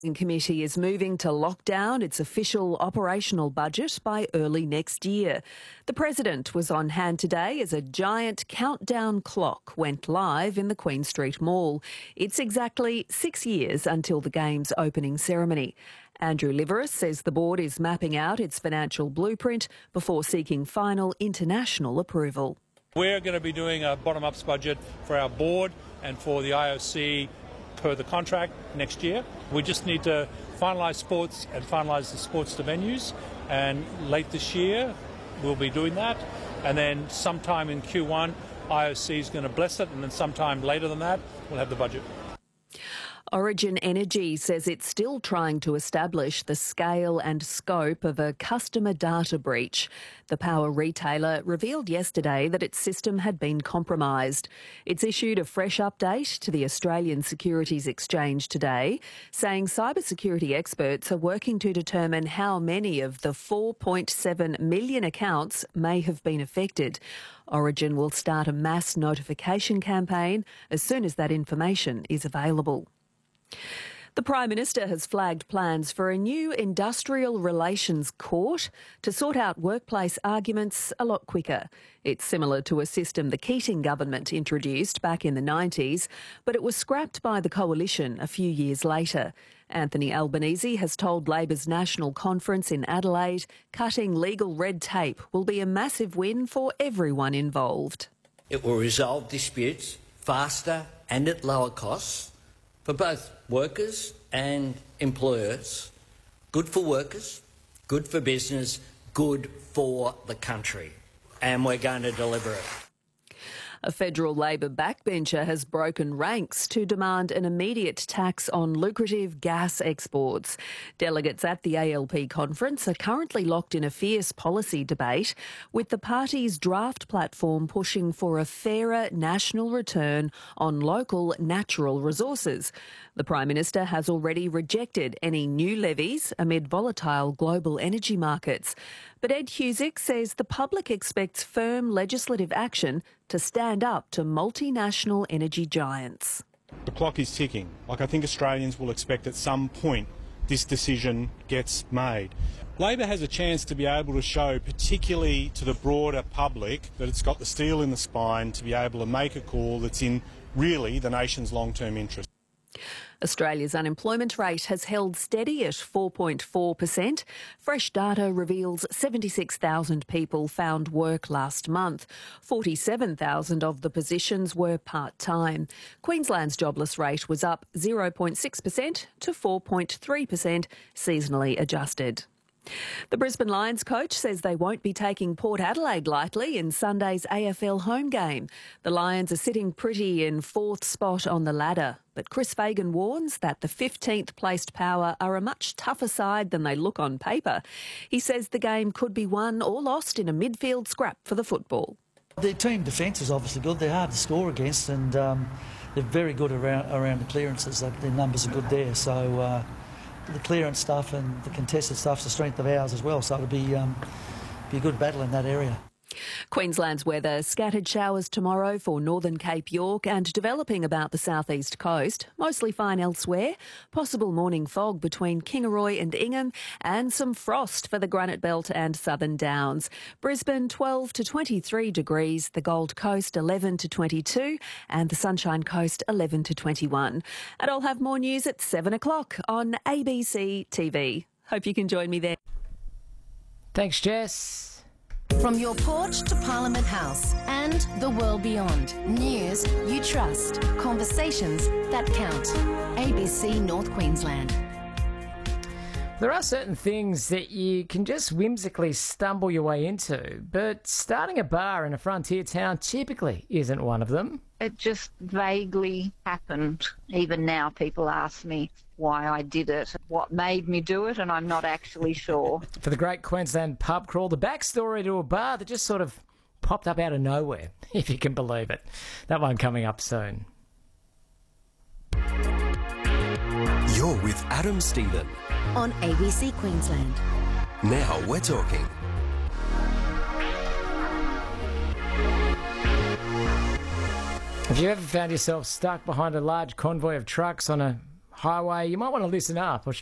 The committee is moving to lock down its official operational budget by early next year. The President was on hand today as a giant countdown clock went live in the Queen Street Mall. It's exactly 6 years until the Games opening ceremony. Andrew Liveris says the board is mapping out its financial blueprint before seeking final international approval. We're going to be doing a bottom-up budget for our board and for the IOC per the contract next year. We just need to finalise sports and finalise the sports to venues, and late this year we'll be doing that, and then sometime in Q1 IOC is going to bless it, and then sometime later than that we'll have the budget. Origin Energy says it's still trying to establish the scale and scope of a customer data breach. The power retailer revealed yesterday that its system had been compromised. It's issued a fresh update to the Australian Securities Exchange today, saying cybersecurity experts are working to determine how many of the 4.7 million accounts may have been affected. Origin will start a mass notification campaign as soon as that information is available. The Prime Minister has flagged plans for a new industrial relations court to sort out workplace arguments a lot quicker. It's similar to a system the Keating government introduced back in the 90s, but it was scrapped by the coalition a few years later. Anthony Albanese has told Labor's National Conference in Adelaide cutting legal red tape will be a massive win for everyone involved. It will resolve disputes faster and at lower costs for both workers and employers. Good for workers, good for business, good for the country. And we're going to deliver it. A federal Labor backbencher has broken ranks to demand an immediate tax on lucrative gas exports. Delegates at the ALP conference are currently locked in a fierce policy debate, with the party's draft platform pushing for a fairer national return on local natural resources. The Prime Minister has already rejected any new levies amid volatile global energy markets. But Ed Husick says the public expects firm legislative action to stand up to multinational energy giants. The clock is ticking. I think Australians will expect at some point this decision gets made. Labor has a chance to be able to show, particularly to the broader public, that it's got the steel in the spine to be able to make a call that's in really the nation's long-term interest. Australia's unemployment rate has held steady at 4.4%. Fresh data reveals 76,000 people found work last month. 47,000 of the positions were part-time. Queensland's jobless rate was up 0.6% to 4.3%, seasonally adjusted. The Brisbane Lions coach says they won't be taking Port Adelaide lightly in Sunday's AFL home game. The Lions are sitting pretty in fourth spot on the ladder, but Chris Fagan warns that the 15th placed Power are a much tougher side than they look on paper. He says the game could be won or lost in a midfield scrap for the football. Their team defence is obviously good. They're hard to score against, and they're very good around the clearances. Their numbers are good there, so the clearance stuff and the contested stuff's the strength of ours as well, so it'll be a good battle in that area. Queensland's weather: scattered showers tomorrow for northern Cape York and developing about the southeast coast. Mostly fine elsewhere. Possible morning fog between Kingaroy and Ingham, and some frost for the Granite Belt and Southern Downs. Brisbane 12 to 23 degrees, the Gold Coast 11 to 22 and the Sunshine Coast 11 to 21. And I'll have more news at 7 o'clock on ABC TV. Hope you can join me there. Thanks, Jess. From your porch to Parliament House and the world beyond. News you trust. Conversations that count. ABC North Queensland. There are certain things that you can just whimsically stumble your way into, but starting a bar in a frontier town typically isn't one of them. It just vaguely happened. Even now people ask me why I did it, what made me do it, and I'm not actually sure. For the Great Queensland Pub Crawl, the backstory to a bar that just sort of popped up out of nowhere, if you can believe it. That one coming up soon. You're with Adam Stephen on ABC Queensland. Now we're talking. Have you ever found yourself stuck behind a large convoy of trucks on a highway, you might want to listen up.